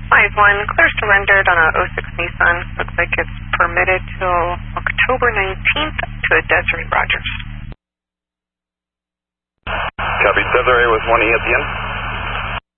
5-1, clear surrendered on a 06 Nissan. Looks like it's permitted till October 19th to a Desiree Rogers. Copy, Desiree with 1E at the end.